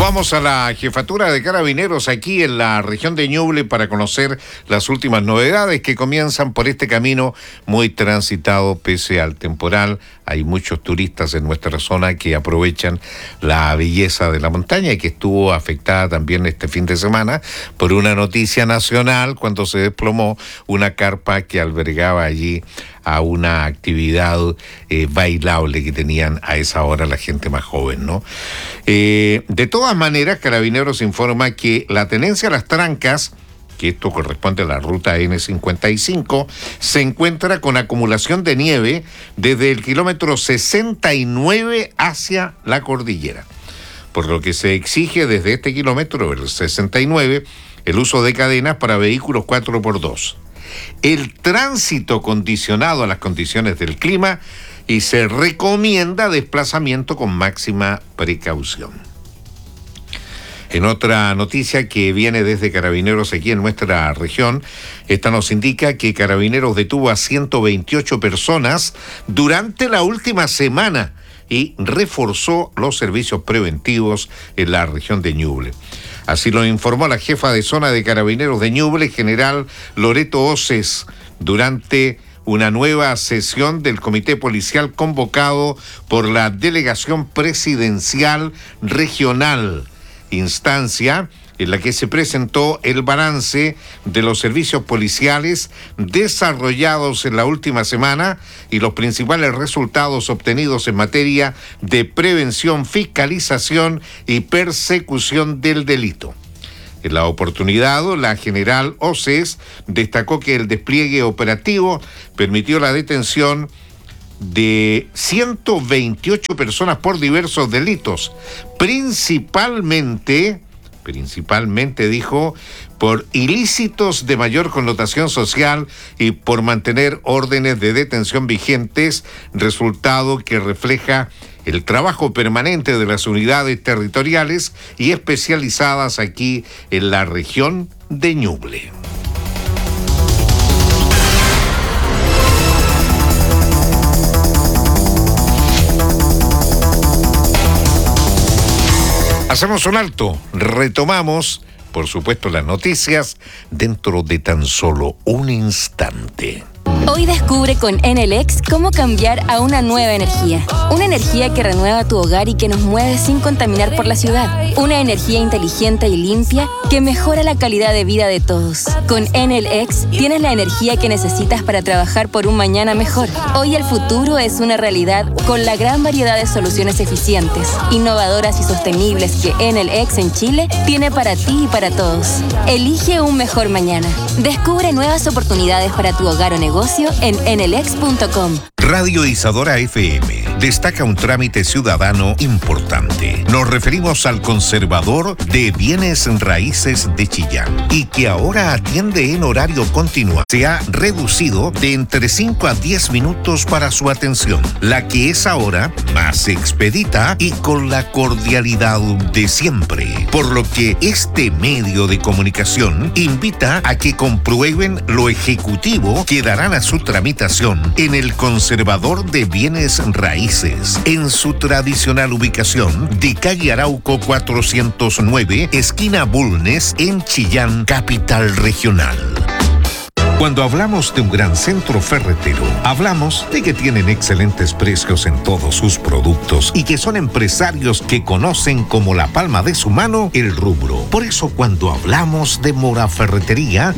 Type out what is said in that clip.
Vamos a la jefatura de Carabineros aquí en la región de Ñuble para conocer las últimas novedades que comienzan por este camino muy transitado pese al temporal. Hay muchos turistas en nuestra zona que aprovechan la belleza de la montaña y que estuvo afectada también este fin de semana por una noticia nacional cuando se desplomó una carpa que albergaba allí a una actividad bailable que tenían a esa hora la gente más joven, ¿no? De todas maneras, Carabineros informa que la tenencia a Las Trancas, que esto corresponde a la ruta N55, se encuentra con acumulación de nieve desde el kilómetro 69 hacia la cordillera, por lo que se exige desde este kilómetro, el 69, el uso de cadenas para vehículos 4x2. El tránsito condicionado a las condiciones del clima y se recomienda desplazamiento con máxima precaución. En otra noticia que viene desde Carabineros aquí en nuestra región, esta nos indica que Carabineros detuvo a 128 personas durante la última semana y reforzó los servicios preventivos en la región de Ñuble. Así lo informó la jefa de zona de Carabineros de Ñuble, general Loreto Oces, durante una nueva sesión del comité policial convocado por la Delegación Presidencial Regional, instancia en la que se presentó el balance de los servicios policiales desarrollados en la última semana y los principales resultados obtenidos en materia de prevención, fiscalización y persecución del delito. En la oportunidad, la general Oces destacó que el despliegue operativo permitió la detención de 128 personas por diversos delitos, principalmente dijo, por ilícitos de mayor connotación social y por mantener órdenes de detención vigentes, resultado que refleja el trabajo permanente de las unidades territoriales y especializadas aquí en la región de Ñuble. Hacemos un alto, retomamos, por supuesto, las noticias dentro de tan solo un instante. Hoy descubre con Enel X cómo cambiar a una nueva energía. Una energía que renueva tu hogar y que nos mueve sin contaminar por la ciudad. Una energía inteligente y limpia que mejora la calidad de vida de todos. Con Enel X tienes la energía que necesitas para trabajar por un mañana mejor. Hoy el futuro es una realidad con la gran variedad de soluciones eficientes, innovadoras y sostenibles que Enel X en Chile tiene para ti y para todos. Elige un mejor mañana. Descubre nuevas oportunidades para tu hogar o negocio en enelex.com. Radio Isadora FM destaca un trámite ciudadano importante. Nos referimos al conservador de bienes raíces de Chillán y que ahora atiende en horario continuo. Se ha reducido de entre 5 a 10 minutos para su atención, la que es ahora más expedita y con la cordialidad de siempre. Por lo que este medio de comunicación invita a que comprueben lo ejecutivo que darán a su tramitación en el conservador de bienes raíces, en su tradicional ubicación de calle Arauco 409, esquina Bulnes, en Chillán, capital regional. Cuando hablamos de un gran centro ferretero, hablamos de que tienen excelentes precios en todos sus productos y que son empresarios que conocen como la palma de su mano el rubro. Por eso, cuando hablamos de Mora Ferretería,